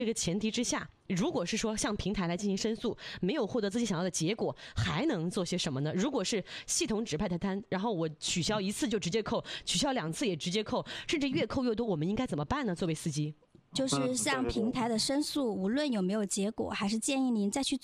这个前提之下，如果是说向平台来进行申诉，没有获得自己想要的结果，还能做些什么呢？如果是系统指派的单，然后我取消1次就直接扣，取消2次也直接扣，甚至越扣越多，我们应该怎么办呢？作为司机， 就是向平台的申诉，无论有没有结果，还是建议您再去